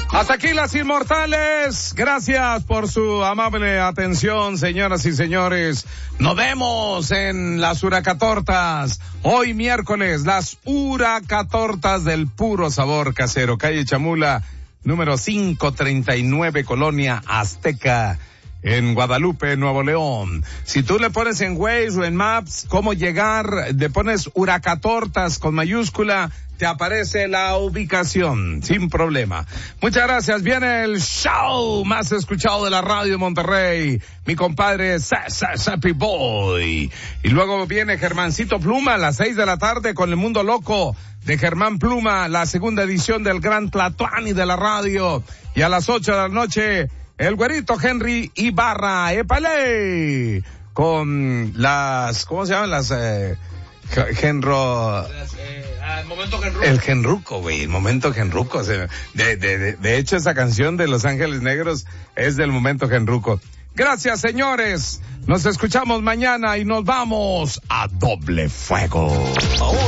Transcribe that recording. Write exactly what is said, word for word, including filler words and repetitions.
Hasta aquí las inmortales. Gracias por su amable atención, señoras y señores. Nos vemos en las Huracatortas. Hoy miércoles, las Huracatortas del puro sabor casero. Calle Chamula, número quinientos treinta y nueve, Colonia Azteca, en Guadalupe, Nuevo León. Si tú le pones en Waze o en Maps cómo llegar, le pones Huracatortas con mayúscula, te aparece la ubicación, sin problema. Muchas gracias. Viene el show más escuchado de la radio de Monterrey, mi compadre Sappy Boy. Y luego viene Germancito Pluma a las seis de la tarde con El Mundo Loco de Germán Pluma, la segunda edición del Gran Tlatuani de la radio. Y a las ocho de la noche, el güerito Henry Ibarra, épale, con las, ¿cómo se llaman? Las, eh, Genro... El momento Genruco. El Genruco, güey, el momento Genruco. O sea, de, de, de, de hecho, esa canción de Los Ángeles Negros es del momento Genruco. Gracias, señores. Nos escuchamos mañana y nos vamos a doble fuego.